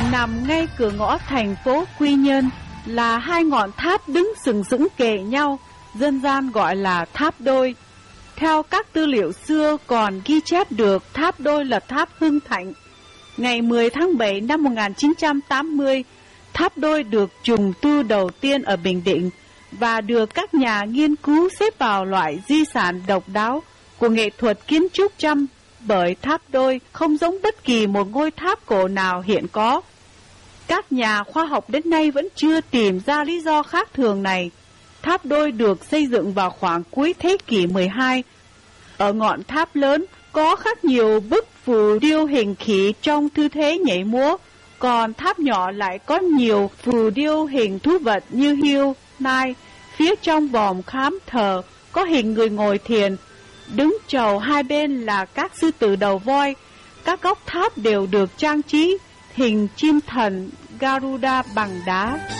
Nằm ngay cửa ngõ thành phố Quy Nhơn là hai ngọn tháp đứng sừng sững kề nhau, dân gian gọi là tháp đôi. Theo các tư liệu xưa còn ghi chép được tháp đôi là tháp Hưng Thạnh. Ngày 10 tháng 7 năm 1980, tháp đôi được trùng tu đầu tiên ở Bình Định và được các nhà nghiên cứu xếp vào loại di sản độc đáo của nghệ thuật kiến trúc Chăm, bởi tháp đôi không giống bất kỳ một ngôi tháp cổ nào hiện có. Các nhà khoa học đến nay vẫn chưa tìm ra lý do khác thường này. Tháp đôi được xây dựng vào khoảng cuối thế kỷ 12. Ở ngọn tháp lớn có khắc nhiều bức phù điêu hình khỉ trong tư thế nhảy múa, còn tháp nhỏ lại có nhiều phù điêu hình thú vật như hươu, nai. Phía trong vòm khám thờ có hình người ngồi thiền, đứng chầu hai bên là các sư tử đầu voi. Các góc tháp đều được trang trí hình chim thần Garuda bằng đá.